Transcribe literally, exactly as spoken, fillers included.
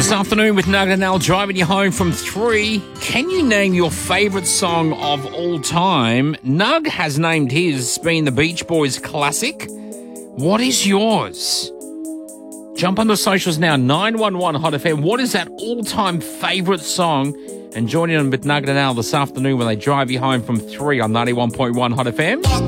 This afternoon with Nugget and Al driving you home from three. Can you name your favourite song of all time? Nug has named his being the Beach Boys classic. What is yours? Jump on the socials now, nine one one Hot F M. What is that all-time favourite song? And join in with Nugget and Al this afternoon when they drive you home from three on ninety-one point one Hot F M.